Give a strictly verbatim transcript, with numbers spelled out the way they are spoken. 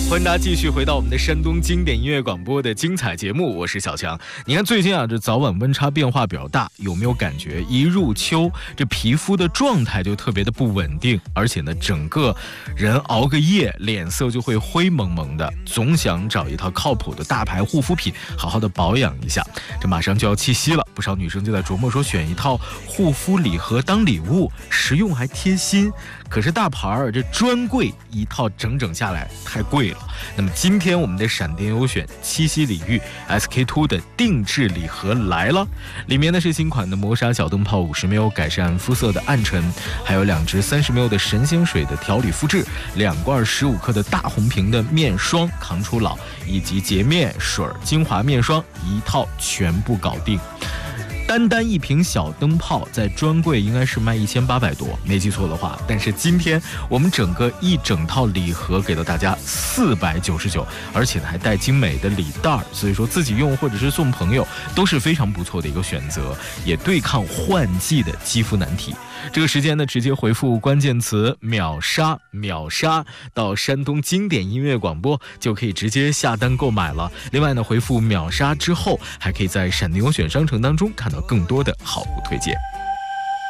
欢迎大家继续回到我们的山东经典音乐广播的精彩节目，我是小强。你看最近啊，这早晚温差变化比较大，有没有感觉一入秋，这皮肤的状态就特别的不稳定，而且呢，整个人熬个夜，脸色就会灰蒙蒙的，总想找一套靠谱的大牌护肤品，好好的保养一下。这马上就要七夕了，不少女生就在琢磨说，选一套护肤礼盒当礼物，实用还贴心。可是大牌儿这专柜一套整整下来太贵了。那么今天我们的闪电优选七夕礼遇 S K two 的定制礼盒来了，里面呢是新款的磨砂小灯泡五十 ml 改善肤色的暗沉，还有两支三十 ml 的神仙水的调理肤质，两罐十五克的大红瓶的面霜抗初老，以及洁面水精华面霜一套全部搞定。单单一瓶小灯泡在专柜应该是卖一千八百多，没记错的话。但是今天我们整个一整套礼盒给到大家四百九十九，而且呢还带精美的礼袋，所以说自己用或者是送朋友都是非常不错的一个选择，也对抗换季的肌肤难题。这个时间呢，直接回复关键词秒杀秒杀到山东经典音乐广播，就可以直接下单购买了。另外呢，回复秒杀之后，还可以在闪电优选商城当中看到更多的好物推荐。